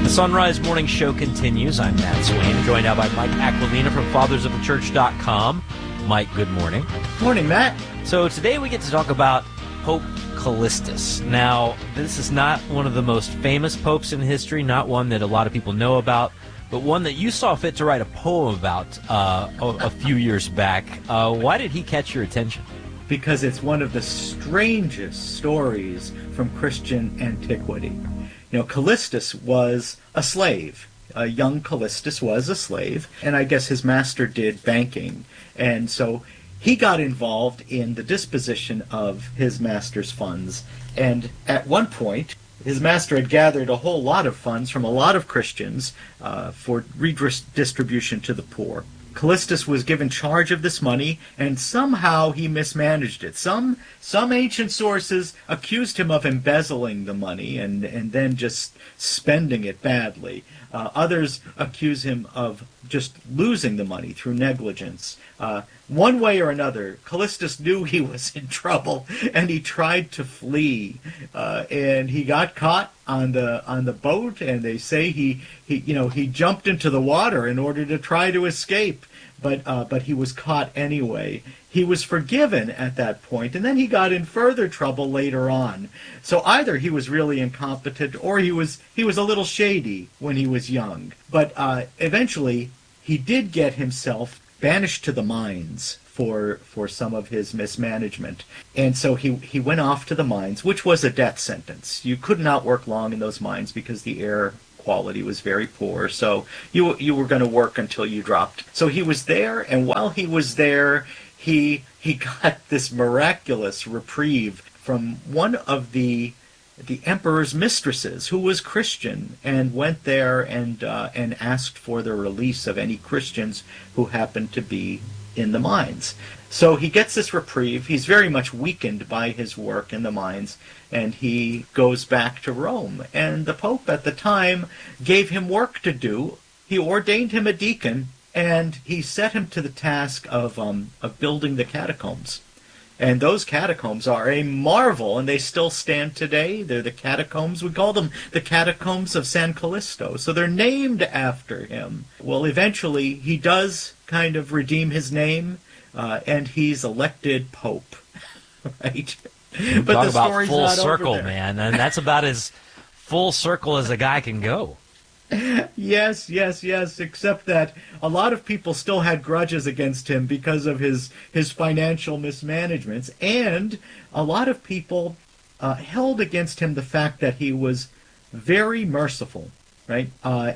Sunrise Morning Show continues. I'm Matt Swain, joined now by Mike Aquilina from fathersofthechurch.com. Mike, good morning. Morning, Matt. So today we get to talk about Pope Callistus. Now, this is not one of the most famous popes in history, not one that a lot of people know about, but one that you saw fit to write a poem about a few years back. Why did he catch your attention? Because it's one of the strangest stories from Christian antiquity. You know, Callistus was a slave. Young Callistus was a slave, and I guess his master did banking. And so he got involved in the disposition of his master's funds. And at one point, his master had gathered a whole lot of funds from a lot of Christians for redistribution to the poor. Callistus was given charge of this money, and somehow he mismanaged it. Some ancient sources accused him of embezzling the money and then just spending it badly. Others accuse him of just losing the money through negligence. One way or another, Callistus knew he was in trouble, and he tried to flee. And he got caught on the boat, and they say he jumped into the water in order to try to escape. But he was caught anyway. He was forgiven at that point, and then he got in further trouble later on. So either he was really incompetent, or he was a little shady when he was young. But eventually, he did get himself banished to the mines for some of his mismanagement. And so he went off to the mines, which was a death sentence. You could not work long in those mines because the air quality was very poor, so you were going to work until you dropped. So he was there, and while he was there, he got this miraculous reprieve from one of the emperor's mistresses, who was Christian, and went there and asked for the release of any Christians who happened to be in the mines. So he gets this reprieve. He's very much weakened by his work in the mines, and he goes back to Rome. And the Pope at the time gave him work to do. He ordained him a deacon, and he set him to the task of building the catacombs. And those catacombs are a marvel, and they still stand today. They're the catacombs. We call them the Catacombs of San Callisto. So they're named after him. Well, eventually, he does kind of redeem his name, and he's elected Pope, right? But talk about full circle, man, and that's about as full circle as a guy can go. Yes, except that a lot of people still had grudges against him because of his financial mismanagements, and a lot of people held against him the fact that he was very merciful, right?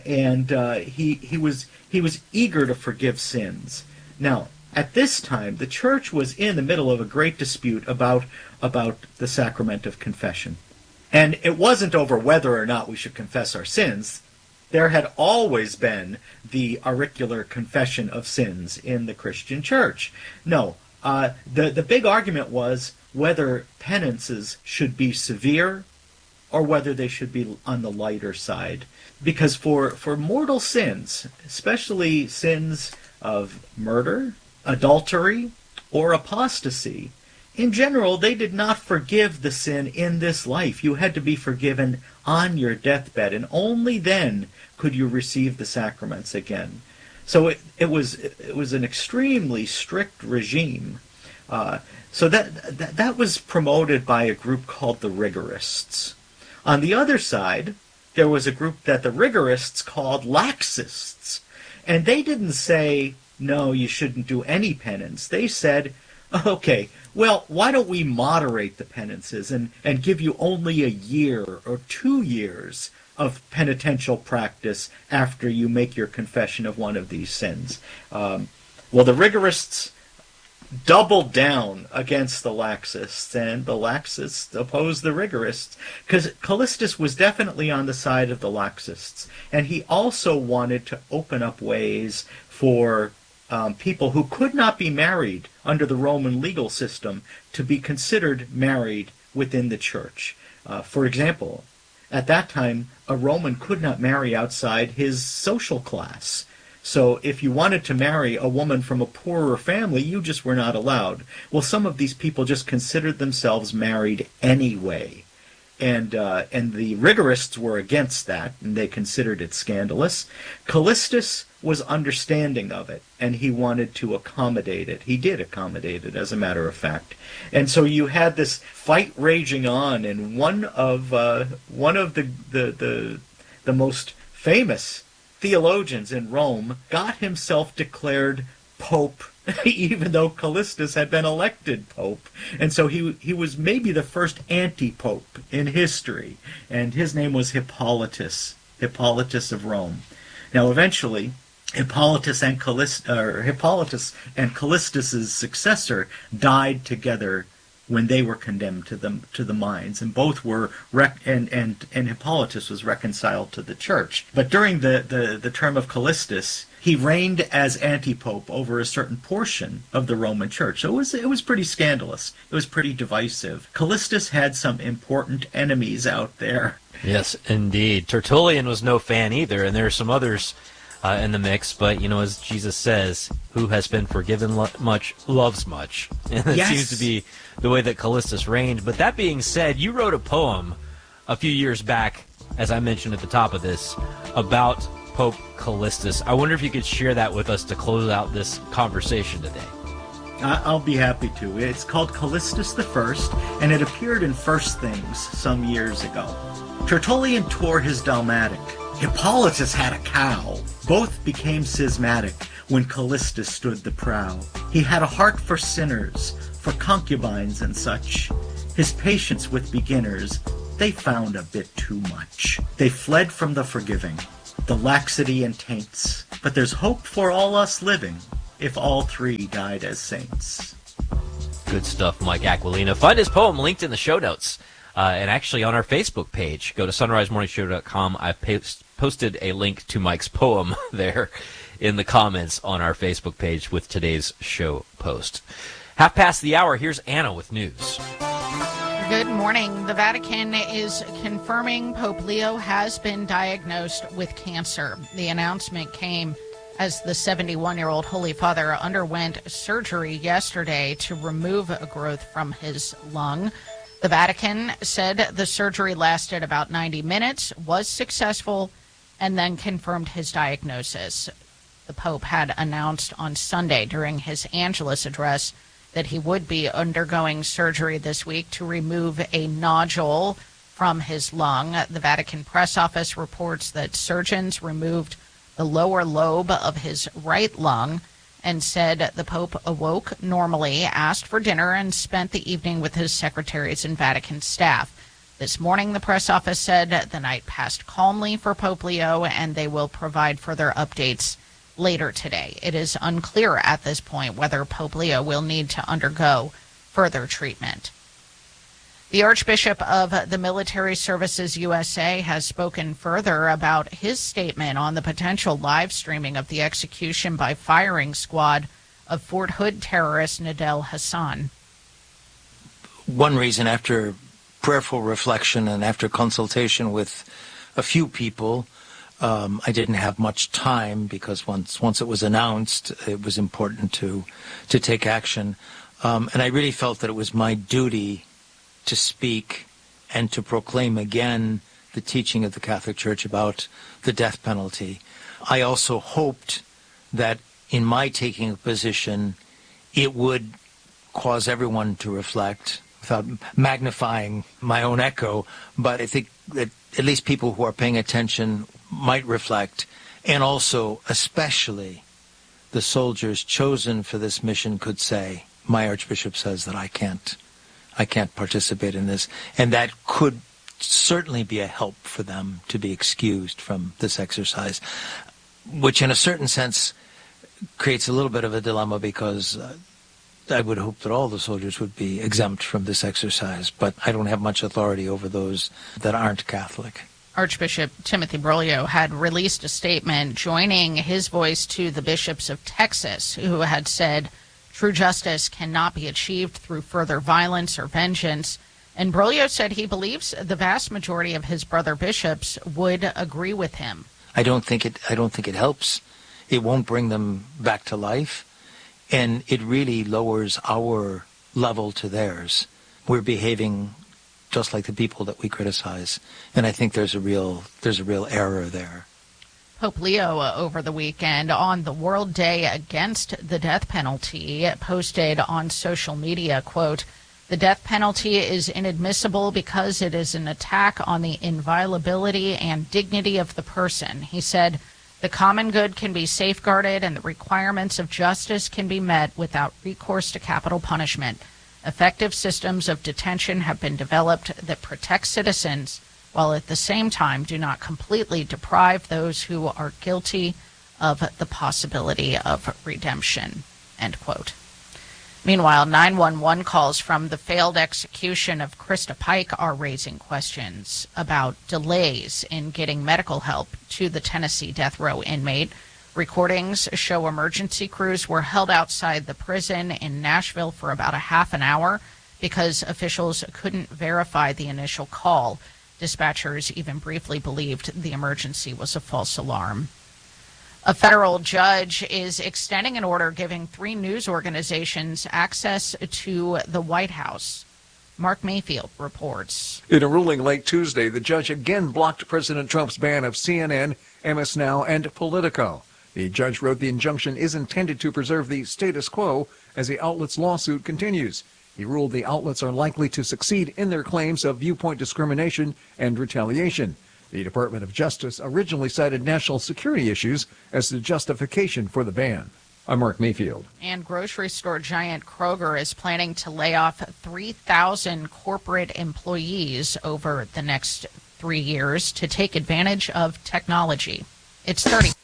He was eager to forgive sins. Now, at this time, the church was in the middle of a great dispute about the sacrament of confession. And it wasn't over whether or not we should confess our sins. There had always been the auricular confession of sins in the Christian church. No, the big argument was whether penances should be severe or whether they should be on the lighter side. Because for mortal sins, especially sins of murder, adultery, or apostasy, in general, they did not forgive the sin in this life. You had to be forgiven on your deathbed, and only then could you receive the sacraments again. So it was an extremely strict regime. So that was promoted by a group called the Rigorists. On the other side, there was a group that the Rigorists called Laxists, and they didn't say, no, you shouldn't do any penance. They said, okay, well, why don't we moderate the penances and give you only a year or 2 years of penitential practice after you make your confession of one of these sins? Well, the Rigorists doubled down against the Laxists, and the Laxists opposed the Rigorists, because Callistus was definitely on the side of the Laxists, and he also wanted to open up ways for people who could not be married under the Roman legal system to be considered married within the church. For example, at that time, a Roman could not marry outside his social class. So if you wanted to marry a woman from a poorer family, you just were not allowed. Well, some of these people just considered themselves married anyway. And the rigorists were against that, and they considered it scandalous. Callistus was understanding of it, and he wanted to accommodate it. He did accommodate it, as a matter of fact. And so you had this fight raging on, and one of the most famous theologians in Rome got himself declared pope, even though Callistus had been elected pope. And so he was maybe the first anti-pope in history, and his name was Hippolytus of Rome. Now eventually, Hippolytus and Callistus's successor died together when they were condemned to the mines, and both were and Hippolytus was reconciled to the church. But during the term of Callistus, he reigned as anti-pope over a certain portion of the Roman Church. So it was pretty scandalous. It was pretty divisive. Callistus had some important enemies out there. Yes, indeed. Tertullian was no fan either, and there are some others in the mix, but, as Jesus says, who has been forgiven much loves much. And that seems to be the way that Callistus reigned. But that being said, you wrote a poem a few years back, as I mentioned at the top of this, about Pope Callistus. I wonder if you could share that with us to close out this conversation today. I'll be happy to. It's called Callistus I, and it appeared in First Things some years ago. Tertullian tore his dalmatic. Hippolytus had a cow. Both became schismatic when Callistus stood the prow. He had a heart for sinners, for concubines and such. His patience with beginners, they found a bit too much. They fled from the forgiving, the laxity and taints. But there's hope for all us living, if all three died as saints. Good stuff, Mike Aquilina. Find his poem linked in the show notes. And actually on our Facebook page. Go to sunrisemorningshow.com. I've posted a link to Mike's poem there in the comments on our Facebook page with today's show post. 1:30. Here's Anna with news. Good morning. The Vatican is confirming Pope Leo has been diagnosed with cancer. The announcement came as the 71-year-old Holy Father underwent surgery yesterday to remove a growth from his lung. The Vatican said the surgery lasted about 90 minutes, was successful, and then confirmed his diagnosis. The Pope had announced on Sunday during his Angelus address that he would be undergoing surgery this week to remove a nodule from his lung. The Vatican press office reports that surgeons removed the lower lobe of his right lung and said the Pope awoke normally, asked for dinner, and spent the evening with his secretaries and Vatican staff. This morning, the press office said the night passed calmly for Pope Leo, and they will provide further updates later today. It is unclear at this point whether Pope Leo will need to undergo further treatment. The Archbishop of the Military Services USA has spoken further about his statement on the potential live streaming of the execution by firing squad of Fort Hood terrorist Nadel Hassan. One reason, after prayerful reflection and after consultation with a few people, I didn't have much time because once it was announced, it was important to take action. And I really felt that it was my duty to speak and to proclaim again the teaching of the Catholic Church about the death penalty. I also hoped that in my taking a position, it would cause everyone to reflect without magnifying my own echo, but I think that at least people who are paying attention might reflect, and also especially the soldiers chosen for this mission could say, my Archbishop says that I can't participate in this, and that could certainly be a help for them to be excused from this exercise, which in a certain sense creates a little bit of a dilemma because I would hope that all the soldiers would be exempt from this exercise, but I don't have much authority over those that aren't Catholic. Archbishop Timothy Broglio had released a statement joining his voice to the bishops of Texas, who had said true justice cannot be achieved through further violence or vengeance. And Broglio said he believes the vast majority of his brother bishops would agree with him. I don't think it helps. It won't bring them back to life, and it really lowers our level to theirs. We're behaving like the people that we criticize. And I think there's a real error there. Pope Leo over the weekend on the World Day Against the Death Penalty posted on social media, quote, "The death penalty is inadmissible because it is an attack on the inviolability and dignity of the person." He said, "The common good can be safeguarded and the requirements of justice can be met without recourse to capital punishment. Effective systems of detention have been developed that protect citizens while at the same time do not completely deprive those who are guilty of the possibility of redemption," end quote. Meanwhile, 911 calls from the failed execution of Krista Pike are raising questions about delays in getting medical help to the Tennessee death row inmate. Recordings show emergency crews were held outside the prison in Nashville for about a half an hour because officials couldn't verify the initial call. Dispatchers even briefly believed the emergency was a false alarm. A federal judge is extending an order giving 3 news organizations access to the White House. Mark Mayfield reports. In a ruling late Tuesday, the judge again blocked President Trump's ban of CNN, MS Now, and Politico. The judge wrote the injunction is intended to preserve the status quo as the outlet's lawsuit continues. He ruled the outlets are likely to succeed in their claims of viewpoint discrimination and retaliation. The Department of Justice originally cited national security issues as the justification for the ban. I'm Mark Mayfield. And grocery store giant Kroger is planning to lay off 3,000 corporate employees over the next 3 years to take advantage of technology. It's 30.